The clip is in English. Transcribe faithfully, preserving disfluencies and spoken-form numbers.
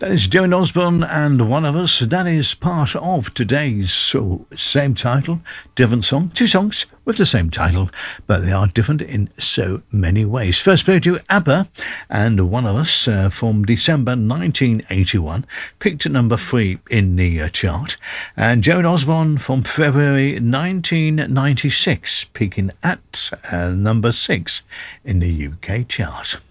That is Joan Osborne and One of Us. That is part of today's so, same title, different song. Two songs with the same title, but they are different in so many ways. First played to ABBA and One of Us uh, from December nineteen eighty-one, picked at number three in the uh, chart. And Joan Osborne from February nineteen ninety-six, peaking at uh, number six in the U K chart.